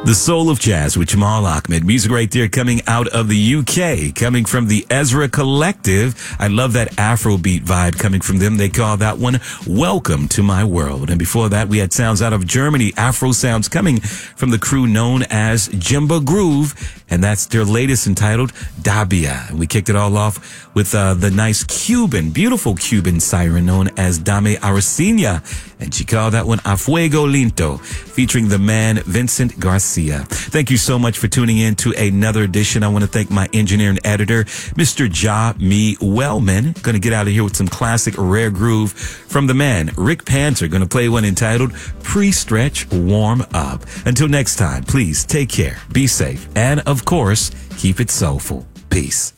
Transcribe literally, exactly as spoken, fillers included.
The Soul of Jazz with Jamal Ahmed. Music right there coming out of the U K, coming from the Ezra Collective. I love that Afrobeat vibe coming from them. They call that one Welcome to My World. And before that, we had sounds out of Germany, Afro sounds coming from the crew known as Jimba Groove. And that's their latest entitled Dabia. And we kicked it all off with uh, the nice Cuban, beautiful Cuban siren known as Dame Aracina. And she called that one A Fuego Linto, featuring the man Vincent Garcia. Thank you so much for tuning in to another edition. I want to thank my engineer and editor, Mister Ja Me Wellman. Going to get out of here with some classic rare groove from the man, Rick Panzer. Going to play one entitled Pre-Stretch Warm Up. Until next time, please take care, be safe, and of course, keep it soulful. Peace.